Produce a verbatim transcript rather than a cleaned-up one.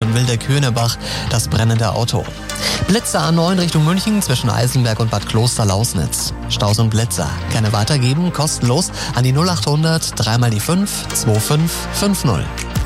und Wildeköhnebach das brennende Auto. Blitzer A neun Richtung München zwischen Eisenberg und Bad Kloster-Lausnitz. Staus und Blitzer. Gerne weitergeben, kostenlos an die null acht hundert drei mal die fünf zwei fünf fünf null.